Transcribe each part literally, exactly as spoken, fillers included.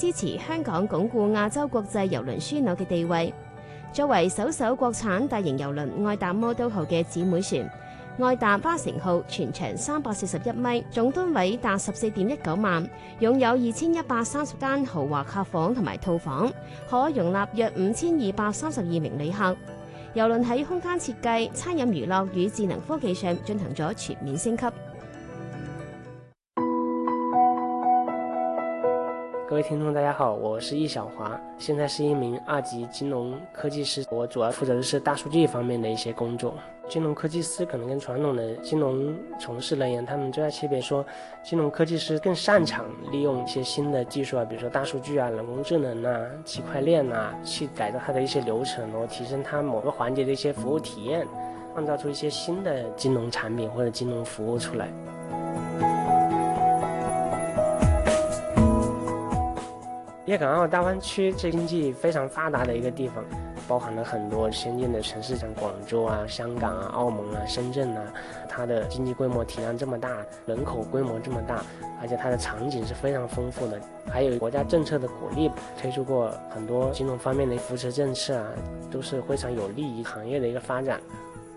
支持香港鞏固亞洲國際郵輪樞紐嘅地位。作為首艘國產大型郵輪愛達 Model 號嘅姊妹船，愛達巴乘號全長三百四十一米，總噸位達十四點一九萬，擁有二千一百三十間豪華客房同埋套房，可容納約五千二百三十二名旅客。郵輪喺空間設計、餐飲娛樂與智能科技上進行咗全面升級。 各位聽眾大家好，我是易小華，現在是一名二級金融科技師，我主要負責的是大數據方面的一些工作。金融科技師可能跟傳統的金融從事人員，他們最大區別說，金融科技師更擅長利用一些新的技術啊，比如說大數據啊、人工智能啊、區塊鏈啊，去改造它的一些流程，然後提升它某個環節的一些服務體驗，創造出一些新的金融產品或者金融服務出來。粵港澳大灣區這經濟非常發達的一個地方，包含了很多先進的城市，像廣州啊、香港啊、澳門啊、深圳啊，它的經濟規模體量這麼大，人口規模這麼大，而且它的場景是非常豐富的，還有國家政策的鼓勵，推出過很多金融方面的扶持政策啊，都是非常有利於行業的一個發展。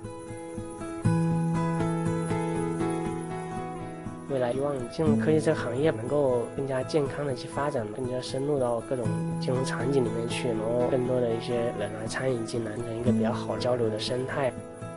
未來希望金融科技這個行業能夠更加健康的去發展，更加深入到各種金融場景裏面去，然後更多的一些人來參與進來，成一個比較好交流的生態。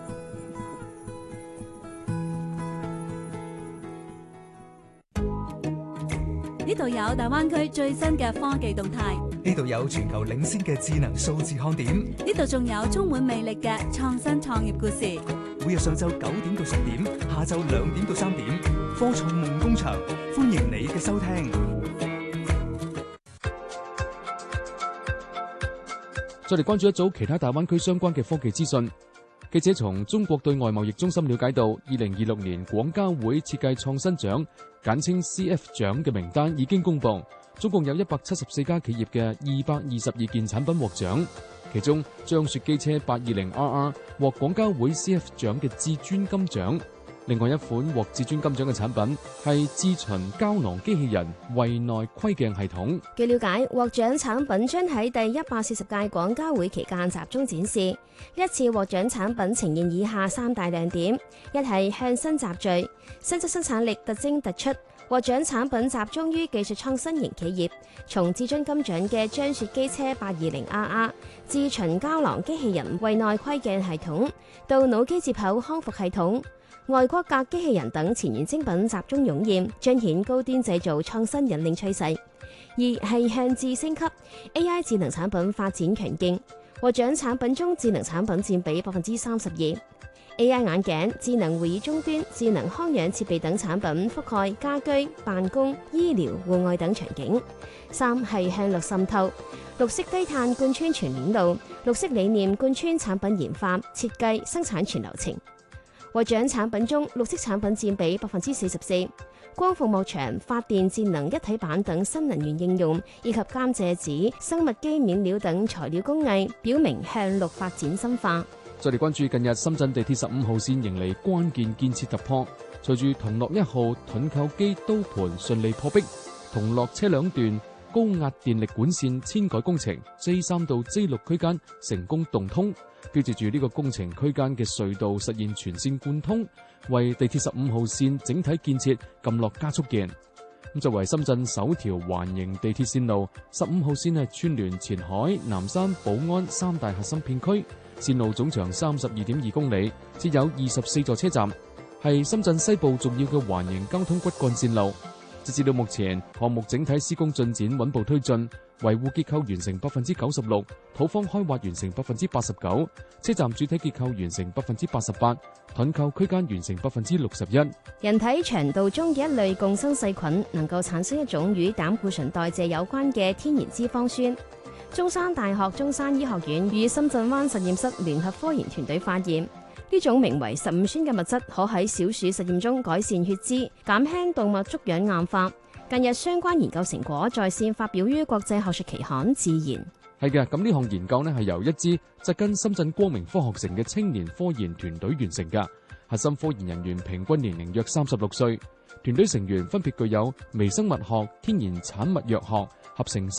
呢度有大灣區最新嘅科技動態， 呢度有全球領先嘅智能數字看點， 呢度仲有充滿魅力嘅創新創業故事。 每日上晝九點到十點，下晝兩點到三點，科創夢工場，歡迎你嘅收聽。 再嚟關注一組其他大灣區相關嘅科技資訊。記者從中國對外貿易中心了解到，二零二六年廣交會設計創新獎簡稱 C F 獎嘅名單已經公布，總共有一百七十四家企業嘅二百二十二件產品獲獎，其中張雪機車八二零 R R 獲廣交會 C F 獎嘅至尊金獎。另外一款獲至尊金獎嘅產品係智巡膠囊機器人胃內窺鏡系統。 據了解，獲獎產品將喺第一百四十屆廣交會期間集中展示。呢一次獲獎產品呈現以下三大亮點：一係向新集聚，新質生產力特徵突出。獲獎產品集中於技術創新型企業，從至尊金獎嘅張雪機車八二零 R R、智巡膠囊機器人胃內窺鏡系統，到腦機接口康復系統、外骨骼機器人等前沿精品集中湧現，彰顯高端製造創新引領趨勢。二係向智升級 ，A I 智能產品發展強勁，獲獎產品中智能產品佔比百分之三十二。A I 眼鏡、智能會議終端、智能康養設備等產品覆蓋家居、辦公、醫療、戶外等場景。三係向綠滲透，綠色低碳貫穿全鏈路，綠色理念貫穿產品研發、設計、生產全流程。獲獎產品中，綠色產品佔比百分之四十四，光伏幕牆、發電節能一體板等新能源應用，以及甘蔗紙、生物基面料等材料工藝，表明向綠發展深化。 再嚟關注近日深圳地鐵十五號線迎嚟關鍵建設突破，隨住同樂一號盾構機刀盤順利破壁，同樂車輛段高壓電力管線遷改工程 J 三到 J 六區間成功動通，標誌住呢個工程區間嘅隧道實現全線貫通，為地鐵十五號線整體建設撳落加速鍵。咁作為深圳首條環形地鐵線路，十五號線係串聯前海、南山、寶安三大核心片區。線路總長三十二點二公里，設有二十四座車站，係深圳西部重要嘅環形交通骨幹線路。截至到目前，項目整體施工進展穩步推進，維護結構完成百分之九十六，土方開挖完成百分之八十九，車站主體結構完成百分之八十八，盾構區間完成百分之六十一。 人體腸道中嘅一類共生細菌，能夠產生一種與膽固醇代謝有關嘅天然脂肪酸。中山大學中山醫學院與深圳灣實驗室聯合科研團隊發現，呢種名為十五酸嘅物質可喺小鼠實驗中改善血脂，減輕動脈粥樣硬化。近日相關研究成果在線發表於國際學術期刊《自然》。 係嘅，咁呢項研究呢係由一支扎根深圳光明科學城嘅青年科研團隊完成㗎。核心科研人員平均年齡約三十六歲，團隊成員分別具有微生物學、天然產物藥學、合成